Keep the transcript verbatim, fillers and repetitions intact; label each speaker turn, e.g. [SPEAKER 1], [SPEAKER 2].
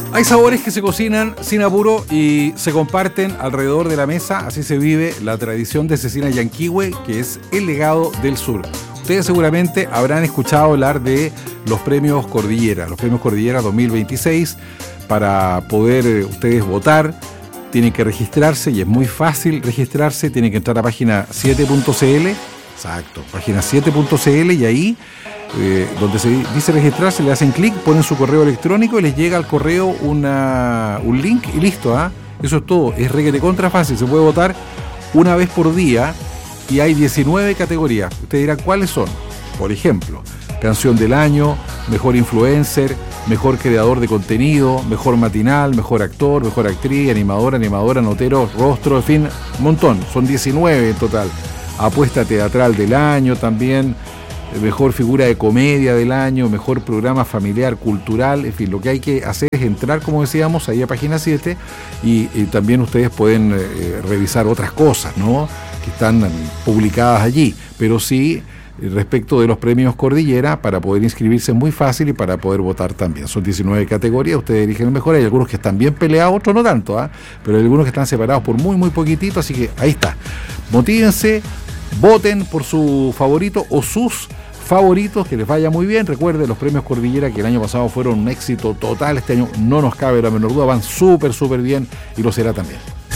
[SPEAKER 1] Hay sabores que se cocinan sin apuro y se comparten alrededor de la mesa. Así se vive la tradición de Cecina Yanquihue, que es el legado del sur. Ustedes seguramente habrán escuchado hablar de los premios Cordillera, los premios Cordillera dos mil veintiséis. Para poder eh, ustedes votar, tienen que registrarse y es muy fácil registrarse. Tienen que entrar a página siete punto c l. Exacto, página siete punto c l y ahí, eh, donde se dice registrarse, le hacen clic, ponen su correo electrónico y les llega al correo una, un link y listo, ¿ah? Eso es todo, es requete contra fácil, se puede votar una vez por día y hay diecinueve categorías. Ustedes dirán, ¿cuáles son? Por ejemplo, canción del año, mejor influencer, mejor creador de contenido, mejor matinal, mejor actor, mejor actriz, animador, animadora, notero, rostro, en fin, un montón, son diecinueve en total. Apuesta teatral del año también, mejor figura de comedia del año, mejor programa familiar, cultural, en fin, lo que hay que hacer es entrar, como decíamos, ahí a página siete y, y también ustedes pueden eh, revisar otras cosas, ¿no?, que están publicadas allí, pero sí, respecto de los premios Cordillera, para poder inscribirse es muy fácil y para poder votar también. Son diecinueve categorías, ustedes eligen el mejor, hay algunos que están bien peleados, otros no tanto, ¿eh? Pero hay algunos que están separados por muy, muy poquitito, así que ahí está. Motívense, voten por su favorito o sus favoritos, que les vaya muy bien. Recuerden, los premios Cordillera, que el año pasado fueron un éxito total, este año no nos cabe la menor duda, van súper, súper bien y lo será también.